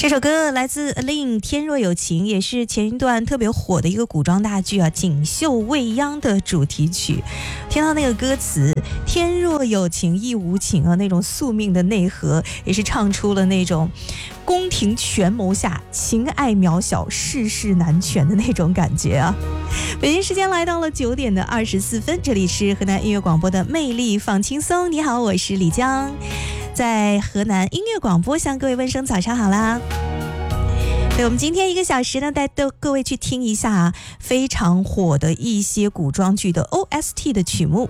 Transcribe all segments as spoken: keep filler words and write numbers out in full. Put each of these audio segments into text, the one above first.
这首歌来自 Lin 天若有情，也是前一段特别火的一个古装大剧啊《锦绣未央》的主题曲。听到那个歌词天若有情亦无情啊，那种宿命的内核，也是唱出了那种宫廷权谋下情爱渺小世事难全的那种感觉啊。北京时间来到了九点的二十四分，这里是河南音乐广播的魅力放轻松。你好，我是李江，在河南音乐广播向各位问声早上好啦。对，我们今天一个小时呢，带各位去听一下非常火的一些古装剧的 O S T 的曲目。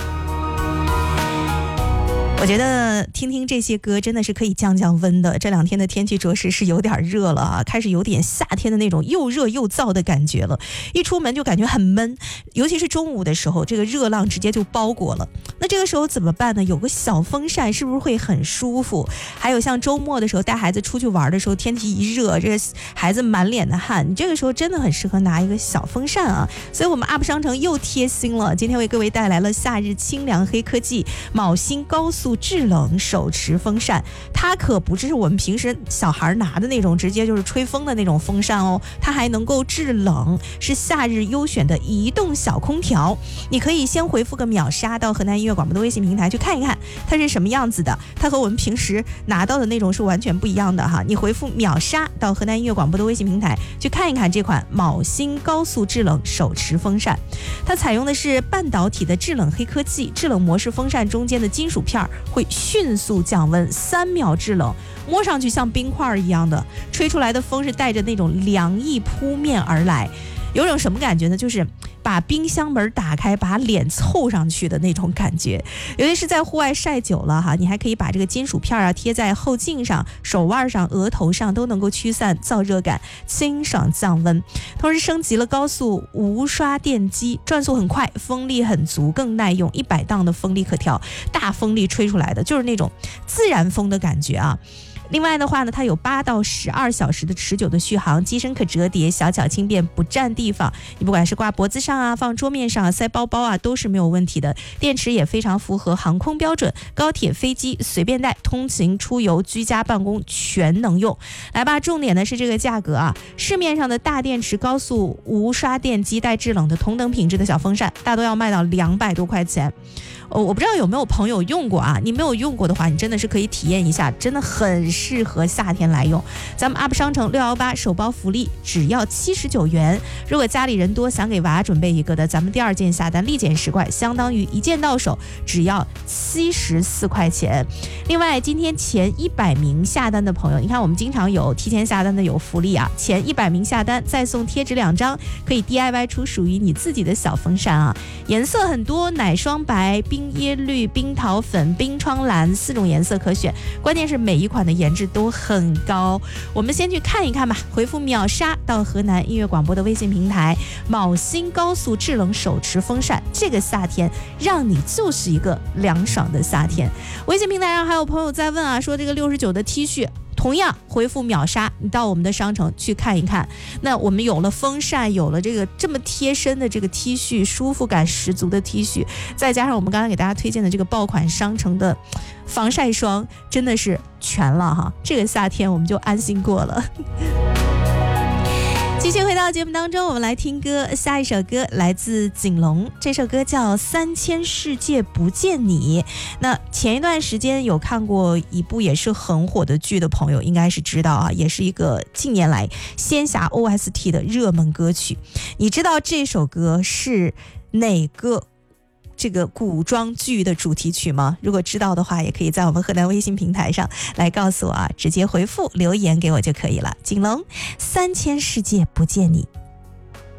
我觉得听听这些歌真的是可以降降温的。这两天的天气着实是有点热了啊，开始有点夏天的那种又热又燥的感觉了。一出门就感觉很闷，尤其是中午的时候，这个热浪直接就包裹了。那这个时候怎么办呢？有个小风扇是不是会很舒服？还有像周末的时候带孩子出去玩的时候，天气一热，这个孩子满脸的汗，你这个时候真的很适合拿一个小风扇啊。所以我们 U P 商城又贴心了，今天为各位带来了夏日清凉黑科技卯星高速制冷手持风扇。它可不是我们平时小孩拿的那种直接就是吹风的那种风扇哦，它还能够制冷，是夏日优选的移动小空调。你可以先回复个秒杀到河南音乐广播的微信平台去看一看它是什么样子的，它和我们平时拿到的那种是完全不一样的哈。你回复秒杀到河南音乐广播的微信平台去看一看这款卯星高速制冷手持风扇。它采用的是半导体的制冷黑科技，制冷模式风扇中间的金属片会迅速降温，三秒制冷，摸上去像冰块一样的，吹出来的风是带着那种凉意扑面而来。有种什么感觉呢？就是把冰箱门打开，把脸凑上去的那种感觉。尤其是在户外晒久了哈，你还可以把这个金属片啊贴在后颈上、手腕上、额头上，都能够驱散燥热感，清爽降温。同时升级了高速无刷电机，转速很快，风力很足，更耐用，一百档的风力可调，大风力吹出来的就是那种自然风的感觉啊。另外的话呢，它有八到十二小时的持久的续航，机身可折叠，小巧轻便，不占地方。你不管是挂脖子上啊，放桌面上啊，塞包包啊，都是没有问题的。电池也非常符合航空标准，高铁、飞机随便带，通勤、出游、居家办公全能用。来吧，重点的是这个价格啊，市面上的大电池高速无刷电机带制冷的同等品质的小风扇，大都要卖到两百多块钱。哦，我不知道有没有朋友用过啊？你没有用过的话，你真的是可以体验一下，真的很适合夏天来用。咱们 U P 商城六一八首包福利只要七十九元，如果家里人多想给娃准备一个的，咱们第二件下单立减十块，相当于一件到手只要七十四块钱。另外，今天前一百名下单的朋友，你看我们经常有提前下单的有福利啊，前一百名下单再送贴纸两张，可以 D I Y 出属于你自己的小风扇啊，颜色很多，奶霜白、冰椰绿、冰桃粉、冰窗蓝四种颜色可选，关键是每一款的颜值都很高。我们先去看一看吧，回复秒杀到河南音乐广播的微信平台，卯星高速制冷手持风扇，这个夏天让你就是一个凉爽的夏天。微信平台上还有朋友在问啊，说这个六十九的 T 恤，同样回复秒杀，你到我们的商城去看一看。那我们有了风扇，有了这个这么贴身的这个 T 恤，舒服感十足的 T 恤，再加上我们刚才给大家推荐的这个爆款商城的防晒霜，真的是全了哈，这个夏天我们就安心过了。继续回到节目当中，我们来听歌。下一首歌来自景龙，这首歌叫《三千世界不见你》。那前一段时间有看过一部也是很火的剧的朋友应该是知道啊，也是一个近年来仙侠 O S T 的热门歌曲。你知道这首歌是哪个这个古装剧的主题曲吗？如果知道的话，也可以在我们河南微信平台上来告诉我啊，直接回复留言给我就可以了。景龙，三千世界不见你。